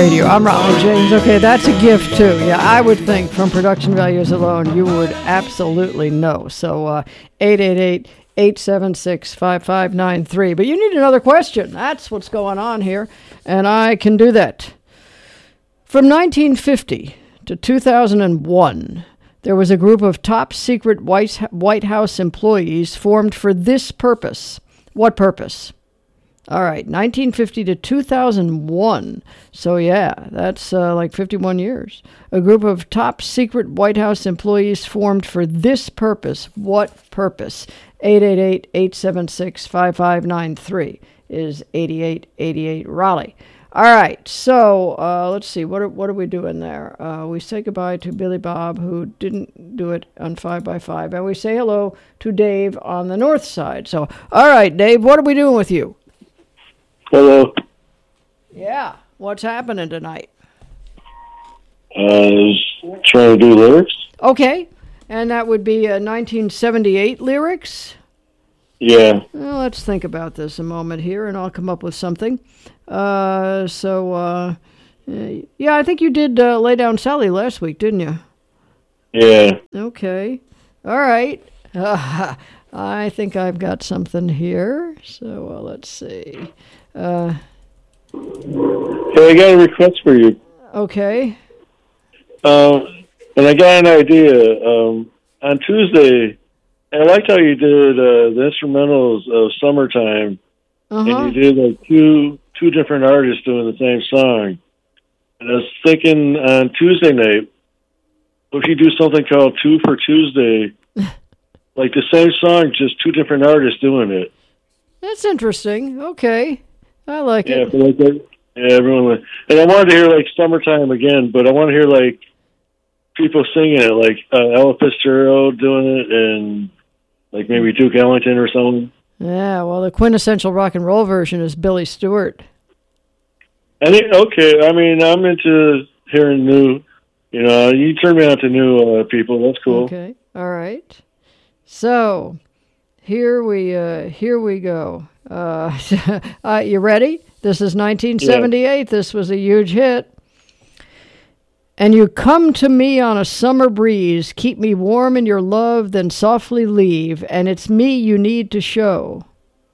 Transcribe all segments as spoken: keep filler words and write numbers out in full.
Radio. I'm Raleigh James. Okay, that's a gift too. Yeah, I would think from production values alone, you would absolutely know. So uh, eight eight eight, eight seven six, five five nine three. But you need another question. That's what's going on here, and I can do that. From nineteen fifty to two thousand one, there was a group of top secret White House employees formed for this purpose. What purpose? All right, nineteen fifty to two thousand one. So, yeah, that's uh, like fifty-one years. A group of top secret White House employees formed for this purpose. What purpose? eight eight eight, eight seven six, five five nine three is eighty-eight eighty-eight Raleigh. All right, so uh, let's see. What are, what are we doing there? Uh, we say goodbye to Billy Bob, who didn't do it on five by five, and we say hello to Dave on the north side. So, all right, Dave, what are we doing with you? Hello. Yeah, what's happening tonight? Uh, I was trying to do lyrics. Okay, and that would be uh, nineteen seventy-eight lyrics? Yeah. Well, let's think about this a moment here, and I'll come up with something. Uh, so, uh, yeah, I think you did uh, Lay Down Sally last week, didn't you? Yeah. Okay. All right. Uh, I think I've got something here. So, uh, let's see. Uh, hey, I got a request for you. Okay. Um, and I got an idea. Um, on Tuesday, I liked how you did uh, the instrumentals of Summertime, Uh-huh. and you did like two two different artists doing the same song. And I was thinking on Tuesday night, what if you do something called Two for Tuesday, like the same song, just two different artists doing it. That's interesting. Okay. I like Yeah, it. for like that, yeah, everyone. would- And I wanted to hear like Summertime again, but I want to hear like people singing it, like uh, Ella Fitzgerald doing it, and like maybe Duke Ellington or something. Yeah, well, the quintessential rock and roll version is Billy Stewart. Any okay, I mean, I'm into hearing new. You know, you turn me on to new uh, people. That's cool. Okay. All right. So, here we uh, here we go. Uh, uh, you ready? This is nineteen seventy-eight. Yeah. This was a huge hit. And you come to me on a summer breeze, keep me warm in your love, then softly leave, and it's me you need to show.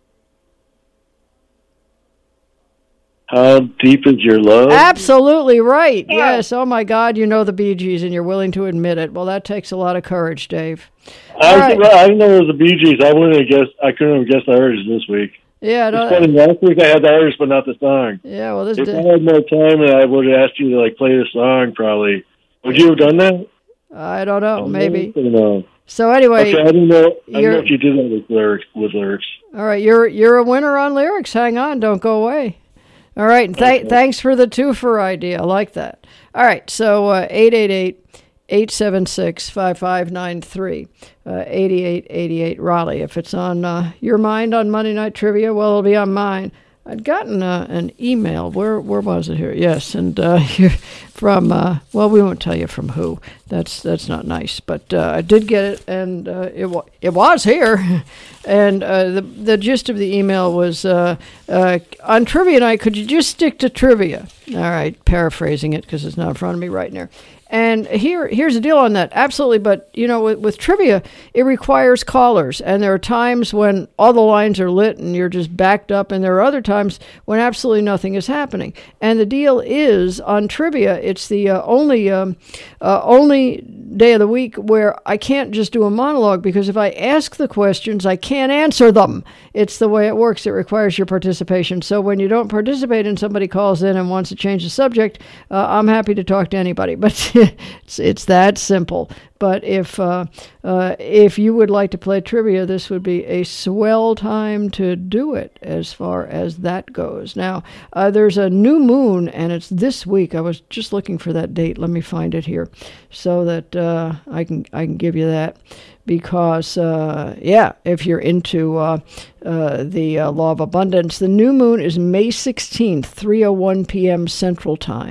How deep is your love? Absolutely right. Yeah. Yes. Oh, my God, you know the Bee Gees, and you're willing to admit it. Well, that takes a lot of courage, Dave. I, right. I didn't know it was the Bee Gees. I wouldn't have guessed. I couldn't have guessed the artist this week. Yeah. It's funny. Last week I had the artist, but not the song. Yeah. Well, this. If Di- I had more time, I would have asked you to like play the song. Probably. Would you have done that? I don't know. Maybe. No. So anyway, okay, I didn't know. I didn't know if you did that with lyrics. With lyrics. All right, you're you're a winner on lyrics. Hang on, don't go away. All right, th- okay. Thanks for the twofer idea. I like that. All right, so uh, eight eight eight, eight seven six, five five nine three, uh, eighty-eight eighty-eight Raleigh. If it's on uh, your mind on Monday Night Trivia, well, it'll be on mine. I'd gotten uh, an email. Where where was it here? Yes, and uh, from, uh, well, we won't tell you from who. That's that's not nice. But uh, I did get it, and uh, it, wa- it was here. And uh, the, the gist of the email was, uh, uh, on Trivia Night, could you just stick to trivia? All right, paraphrasing it because it's not in front of me right now. And here, here's the deal on that. Absolutely, but, you know, with, with trivia, it requires callers. And there are times when all the lines are lit and you're just backed up. And there are other times when absolutely nothing is happening. And the deal is, on trivia, it's the uh, only um, uh, only day of the week where I can't just do a monologue, because if I ask the questions, I can't answer them. It's the way it works. It requires your participation. So when you don't participate and somebody calls in and wants to change the subject, uh, I'm happy to talk to anybody. But it's it's that simple. But if uh, uh, if you would like to play trivia, this would be a swell time to do it as far as that goes. Now, uh, there's a new moon, and it's this week. I was just looking for that date. Let me find it here so that uh, I can I can give you that. Because, uh, yeah, if you're into uh, uh, the uh, law of abundance, the new moon is May sixteenth, three oh one p.m. Central Time.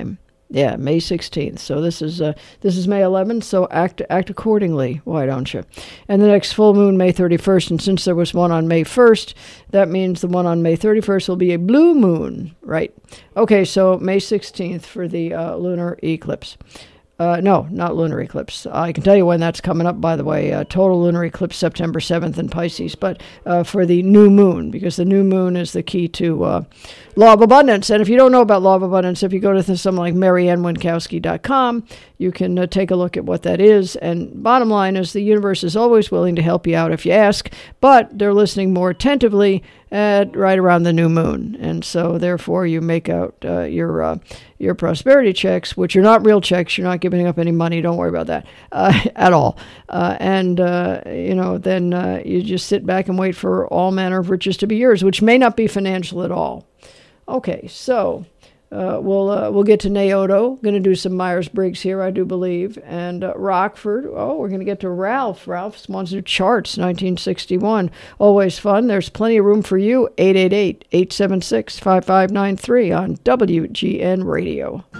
Yeah, May sixteenth. So this is uh, this is May eleventh, so act act accordingly, why don't you? And the next full moon, May thirty-first, and since there was one on May first, that means the one on May thirty-first will be a blue moon, right? Okay, so May sixteenth for the uh, lunar eclipse. Uh, no, not lunar eclipse. I can tell you when that's coming up, by the way. Uh, total lunar eclipse, September seventh in Pisces. But uh, for the new moon, because the new moon is the key to uh, law of abundance. And if you don't know about law of abundance, if you go to something like Mary Ann Winkowski dot com, you can uh, take a look at what that is. And bottom line is the universe is always willing to help you out if you ask, but they're listening more attentively at right around the new moon. And so therefore you make out uh, your uh, your prosperity checks, which are not real checks. You're not giving up any money. Don't worry about that uh, at all. Uh, and, uh, you know, then uh, you just sit back and wait for all manner of riches to be yours, which may not be financial at all. Okay, so uh, we'll uh, we'll get to Naoto. Going to do some Myers-Briggs here, I do believe. And uh, Rockford. Oh, we're going to get to Ralph. Ralph wants to do charts, nineteen sixty-one. Always fun. There's plenty of room for you. eight eight eight, eight seven six, five five nine three on W G N Radio.